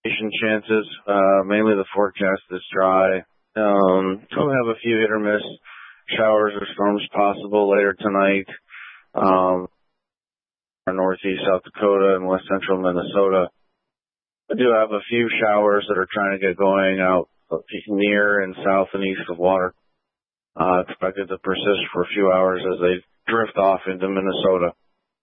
chances. Mainly the forecast is dry. We'll have a few hit or miss showers or storms possible later tonight. Northeast South Dakota and west central Minnesota. I do have a few showers that are trying to get going out near and south and east of water. Expected to persist for a few hours as they drift off into Minnesota.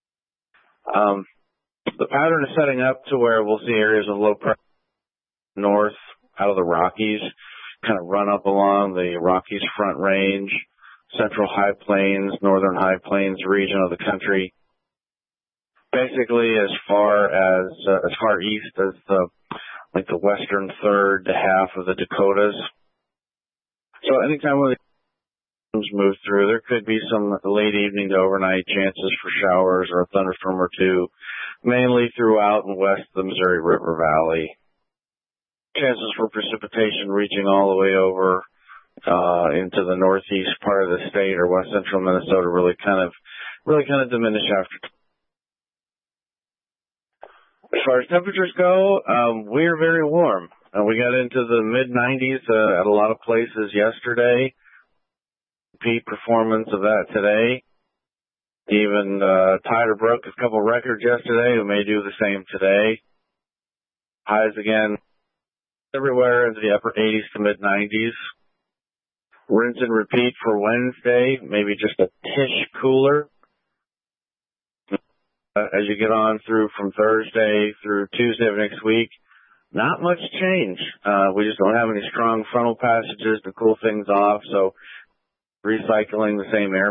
The pattern is setting up to where we'll see areas of low pressure north out of the Rockies, kind of run up along the Rockies Front Range, central high plains, northern high plains region of the country. Basically, as far east as the western third to half of the Dakotas. So anytime when the move through, there could be some late evening to overnight chances for showers or a thunderstorm or two, mainly throughout and west of the Missouri River Valley. Chances for precipitation reaching all the way over into the northeast part of the state or west central Minnesota really kind of diminish after. As far as temperatures go, we're very warm. We got into the mid-90s at a lot of places yesterday. Peak performance of that today. Even Tyler broke a couple records yesterday. We may do the same today. Highs again everywhere into the upper 80s to mid-90s. Rinse and repeat for Wednesday, maybe just a tish cooler. As you get on through from Thursday through Tuesday of next week, not much change. We just don't have any strong frontal passages to cool things off, so recycling the same air